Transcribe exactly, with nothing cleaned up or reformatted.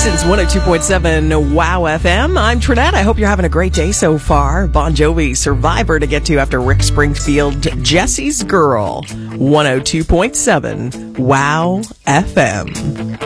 Since one oh two point seven Wow F M, I'm Trinette. I hope you're having a great day so far. Bon Jovi, Survivor to get to after Rick Springfield, Jesse's Girl. one oh two point seven Wow F M.